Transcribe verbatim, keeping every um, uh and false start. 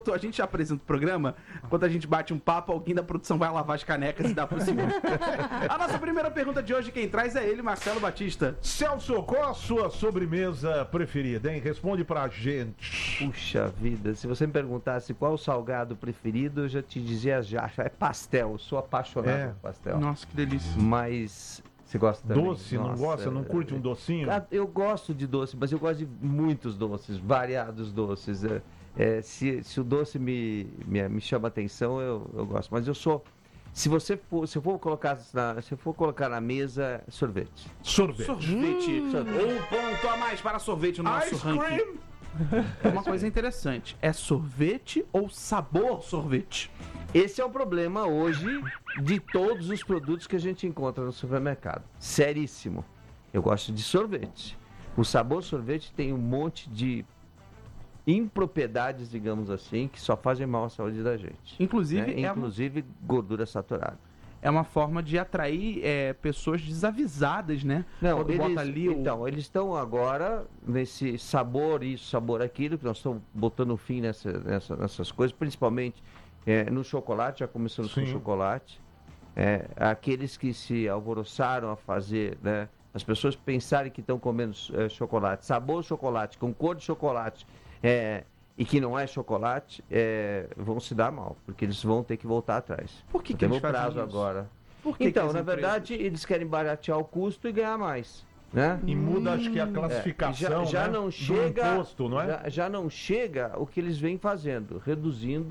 A gente já apresenta o programa, quando a gente bate um papo, alguém da produção vai lavar as canecas e dá pro segundo. A nossa primeira pergunta de hoje, quem traz é ele, Marcelo Batista. Celso, qual a sua sobremesa preferida, hein? Responde pra gente. Puxa vida, se você me perguntasse qual o salgado preferido, eu já te dizia já, é pastel, eu sou apaixonado É. por pastel. Nossa, que delícia. Mas você gosta também? Doce, não Nossa, gosta? Não curte um docinho? Ah, eu gosto de doce, mas eu gosto de muitos doces, variados doces. É, é, se, se o doce me, me, me chama atenção, eu, eu gosto. Mas eu sou... Se você for, se eu for colocar na, se eu for colocar na mesa, sorvete. Sorvete. Sorvete. Hum. Um ponto a mais para sorvete no nosso Ice ranking. cream. É uma coisa interessante. É sorvete ou sabor sorvete? Esse é o problema hoje de todos os produtos que a gente encontra no supermercado. Seríssimo. Eu gosto de sorvete. O sabor sorvete tem um monte de impropriedades, digamos assim, que só fazem mal à saúde da gente. Inclusive, né? é, uma, Inclusive gordura saturada. é uma forma de atrair é, pessoas desavisadas, né? Não, Quando eles, bota ali o... então, eles estão agora nesse sabor isso, sabor aquilo, que nós estamos botando fim nessa, nessa, nessas coisas, principalmente é, no chocolate, já começamos Sim. com chocolate. É, aqueles que se alvoroçaram a fazer, né? As pessoas pensarem que estão comendo é, chocolate, sabor chocolate, com cor de chocolate, é, e que não é chocolate, é, vão se dar mal, porque eles vão ter que voltar atrás. Por que, que Temos eles fazem prazo isso? agora. Por que Então, que as na empresas- verdade, eles querem baratear o custo e ganhar mais, né? E muda, acho que a É, classificação, já, já né, não do chega, imposto, não é? já, já não chega o que eles vêm fazendo, reduzindo